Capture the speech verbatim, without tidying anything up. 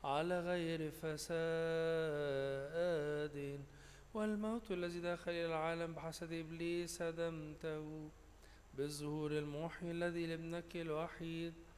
على غير فساد، والموت الذي دخل إلى العالم بحسد إبليس هدمته بالظهور المحيي الذي لابنك الوحيد